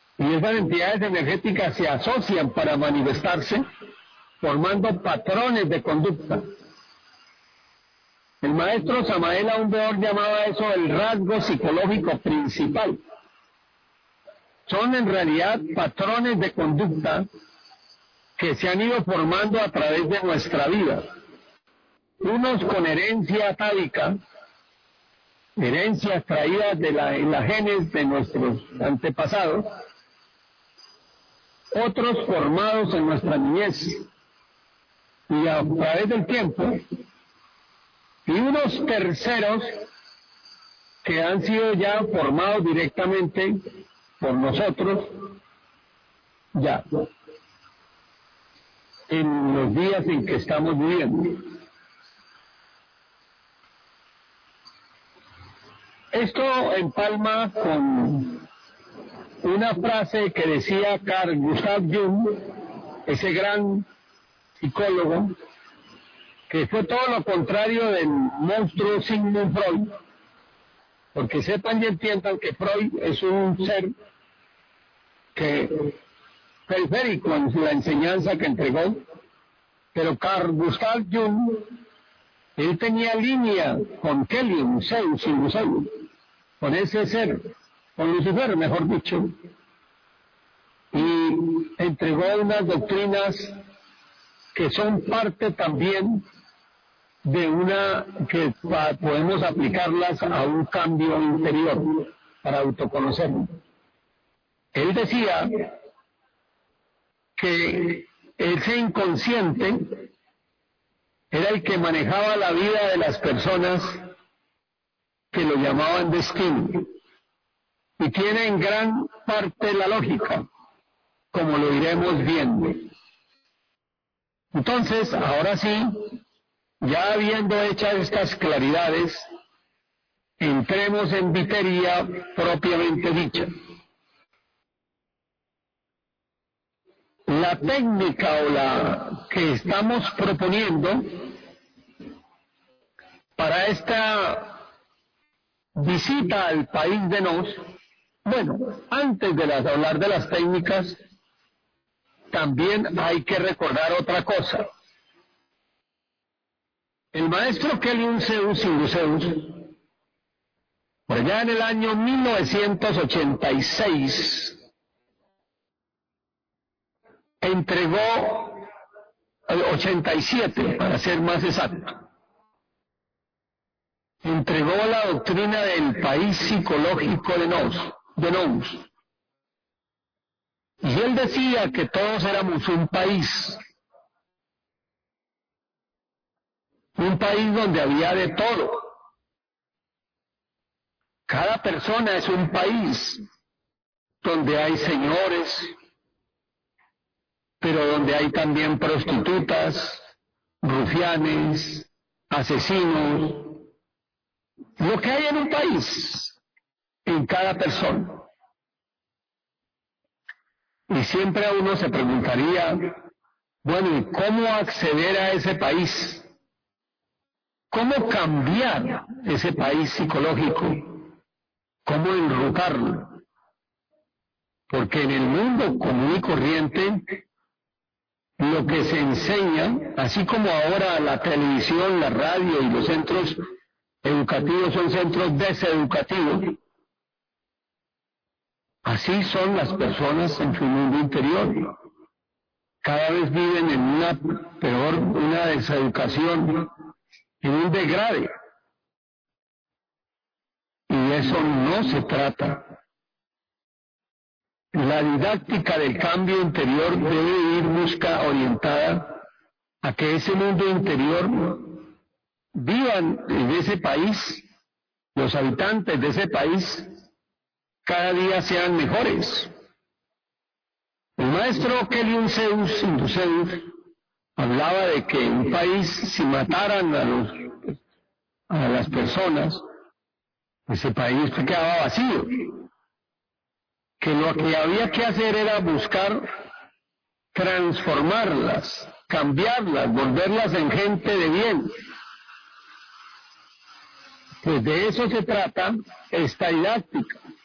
Y esas entidades energéticas se asocian para manifestarse, formando patrones de conducta. El maestro Samael Aún Weor llamaba eso el rasgo psicológico principal. Son en realidad patrones de conducta que se han ido formando a través de nuestra vida. Unos con herencia atávica, herencias traídas en la genes de nuestros antepasados, otros formados en nuestra niñez y a través del tiempo, y unos terceros que han sido ya formados directamente por nosotros, ya, en los días en que estamos viviendo. Esto empalma con una frase que decía Carl Gustav Jung, ese gran psicólogo, que fue todo lo contrario del monstruo Sigmund Freud, porque sepan y entiendan que Freud es un ser que periférico en la enseñanza que entregó, pero Carl Gustav Jung, él tenía línea con Helium, Zeus y Lucifer, con ese ser, con Lucifer, mejor dicho, y entregó unas doctrinas que son parte también de una que podemos aplicarlas a un cambio interior para autoconocernos. Él decía que ese inconsciente era el que manejaba la vida de las personas, que lo llamaban destino, y tiene en gran parte la lógica, como lo iremos viendo. Entonces, ahora sí, ya habiendo hechas estas claridades, entremos en vitería propiamente dicha. La técnica o la que estamos proponiendo para esta visita al país de Nos, bueno, antes de hablar de las técnicas, también hay que recordar otra cosa. El maestro Helium Zeus Iluceus, por allá en el año 1986, entregó, 87 para ser más exacto, entregó la doctrina del país psicológico de Nous. Y él decía que todos éramos un país donde había de todo. Cada persona es un país donde hay señores, pero donde hay también prostitutas, rufianes, asesinos, lo que hay en un país, en cada persona. Y siempre a uno se preguntaría, bueno, ¿y cómo acceder a ese país? ¿Cómo cambiar ese país psicológico? ¿Cómo enrutarlo? Porque en el mundo común y corriente, lo que se enseña, así como ahora la televisión, la radio y los centros educativos son centros deseducativos, así son las personas en su mundo interior. Cada vez viven en una deseducación, en un degrade. Y de eso no se trata. La didáctica del cambio interior debe ir orientada a que ese mundo interior vivan en ese país, los habitantes de ese país cada día sean mejores. El maestro Helium Zeus Iluceus hablaba de que un país, si mataran a las personas, ese país quedaba vacío. Que lo que había que hacer era buscar transformarlas, cambiarlas, volverlas en gente de bien. Pues de eso se trata esta didáctica.